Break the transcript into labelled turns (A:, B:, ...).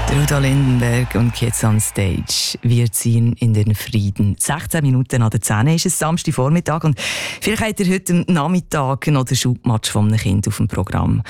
A: Udo Lindenberg und Kids on Stage. Wir ziehen in den Frieden. 16 Minuten nach der 10 ist es Samstagvormittag und vielleicht habt ihr heute Nachmittag noch den Schubmatch von einem Kind auf dem Programm.